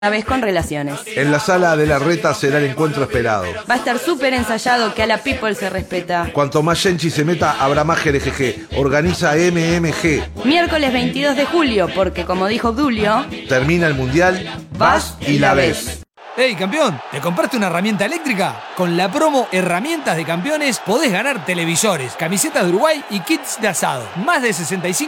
vez con relaciones. En la sala de la reta será el encuentro esperado. Va a estar súper ensayado, que a la people se respeta. Cuanto más Genchi se meta, habrá más jerejeje. Organiza MMG. Miércoles 22 de julio, porque como dijo Obdulio, Termina el mundial, vas y la ves. ¡Hey, campeón! ¿Te compraste una herramienta eléctrica? Con la promo Herramientas de Campeones podés ganar televisores, camisetas de Uruguay y kits de asado. Más de 65